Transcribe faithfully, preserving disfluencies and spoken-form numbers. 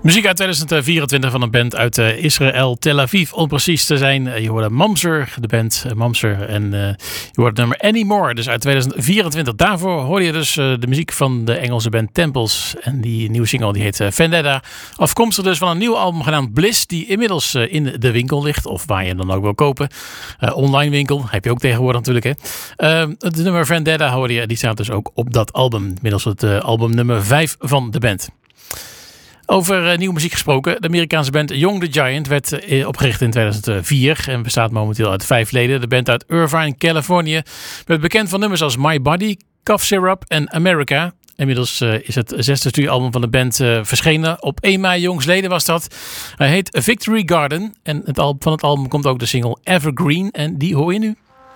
Muziek uit tweeduizend vierentwintig van een band uit uh, Israël, Tel Aviv om precies te zijn. Uh, je hoorde Mamzer, de band uh, Mamzer. En uh, je hoorde het nummer Anymore, dus uit tweeduizend vierentwintig. Daarvoor hoorde je dus uh, de muziek van de Engelse band Temples. En die nieuwe single die heet uh, Vendetta. Afkomstig dus van een nieuw album genaamd Bliss, die inmiddels uh, in de winkel ligt. Of waar je hem dan ook wil kopen. Uh, online winkel, heb je ook tegenwoordig natuurlijk. Hè. Uh, het nummer Vendetta hoorde je, die staat dus ook op dat album. Inmiddels het uh, album nummer vijf van de band. Over uh, nieuwe muziek gesproken. De Amerikaanse band Young the Giant werd uh, opgericht in tweeduizend vier en bestaat momenteel uit vijf leden. De band uit Irvine, Californië, werd bekend van nummers als My Body, Cough Syrup en America. Inmiddels uh, is het zesde studioalbum van de band uh, verschenen. Op één mei jongsleden was dat. Hij heet Victory Garden en het al- van het album komt ook de single Evergreen en die hoor je nu.